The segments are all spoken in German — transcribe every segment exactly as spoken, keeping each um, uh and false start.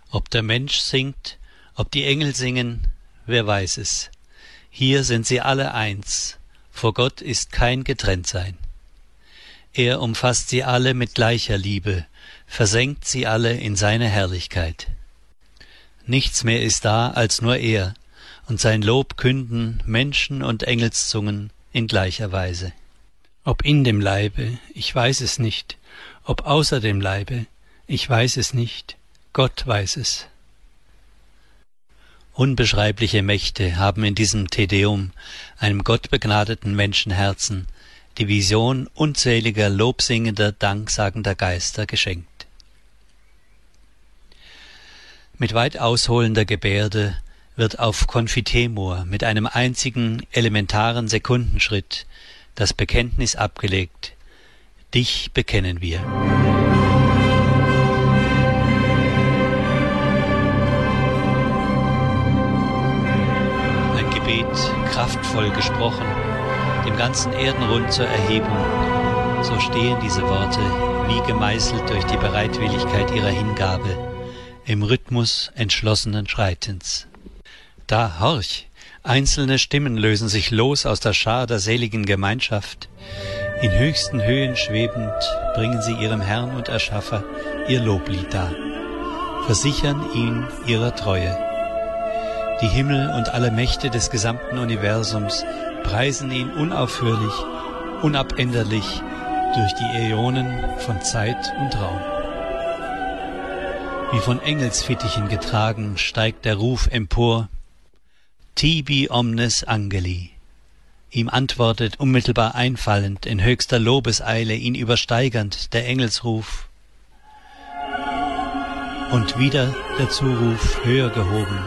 Ob der Mensch singt, ob die Engel singen, wer weiß es. Hier sind sie alle eins, vor Gott ist kein Getrenntsein. Er umfasst sie alle mit gleicher Liebe, versenkt sie alle in seine Herrlichkeit. Nichts mehr ist da als nur er, und sein Lob künden Menschen und Engelszungen in gleicher Weise. Ob in dem Leibe, ich weiß es nicht, ob außer dem Leibe, ich weiß es nicht, Gott weiß es. Unbeschreibliche Mächte haben in diesem Tedeum, einem gottbegnadeten Menschenherzen, die Vision unzähliger lobsingender, danksagender Geister geschenkt. Mit weit ausholender Gebärde wird auf Konfitemur mit einem einzigen elementaren Sekundenschritt das Bekenntnis abgelegt: Dich bekennen wir. Ein Gebet, kraftvoll gesprochen, dem ganzen Erdenrund zur Erhebung. So stehen diese Worte, wie gemeißelt durch die Bereitwilligkeit ihrer Hingabe, im Rhythmus entschlossenen Schreitens. Da, horch, einzelne Stimmen lösen sich los aus der Schar der seligen Gemeinschaft. In höchsten Höhen schwebend bringen sie ihrem Herrn und Erschaffer ihr Loblied dar, versichern ihn ihrer Treue. Die Himmel und alle Mächte des gesamten Universums preisen ihn unaufhörlich, unabänderlich durch die Äonen von Zeit und Raum. Wie von Engelsfittichen getragen steigt der Ruf empor: Tibi omnes angeli. Ihm antwortet unmittelbar einfallend, in höchster Lobeseile ihn übersteigernd, der Engelsruf. Und wieder der Zuruf höher gehoben: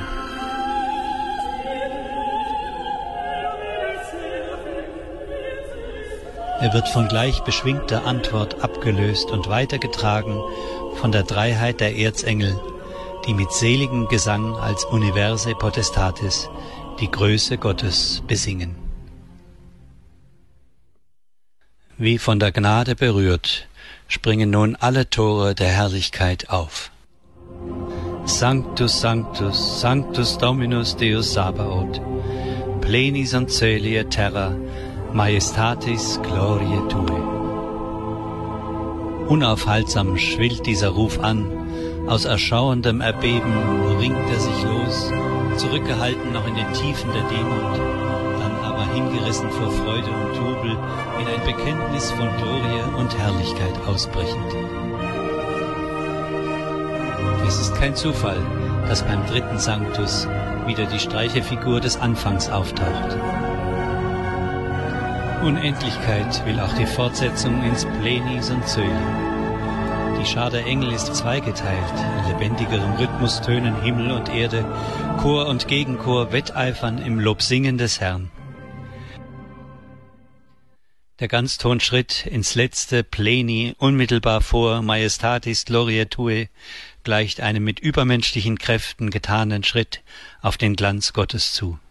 Er wird von gleich beschwingter Antwort abgelöst und weitergetragen von der Dreiheit der Erzengel, die mit seligem Gesang als Universae Potestatis die Größe Gottes besingen. Wie von der Gnade berührt, springen nun alle Tore der Herrlichkeit auf. Sanctus, Sanctus, Sanctus Dominus Deus Sabaoth, plenis anceliae terra, Majestatis Gloriae Tue. Unaufhaltsam schwillt dieser Ruf an, aus erschauerndem Erbeben ringt er sich los, zurückgehalten noch in den Tiefen der Demut, dann aber hingerissen vor Freude und Jubel in ein Bekenntnis von Glorie und Herrlichkeit ausbrechend. Es ist kein Zufall, dass beim dritten Sanctus wieder die Streichefigur des Anfangs auftaucht. Unendlichkeit will auch die Fortsetzung ins Plenis und Coeli. Die Schar der Engel ist zweigeteilt, in lebendigerem Rhythmus tönen Himmel und Erde, Chor und Gegenchor wetteifern im Lobsingen des Herrn. Der Ganztonschritt ins letzte Pleni unmittelbar vor Majestatis Gloriae Tue gleicht einem mit übermenschlichen Kräften getanen Schritt auf den Glanz Gottes zu.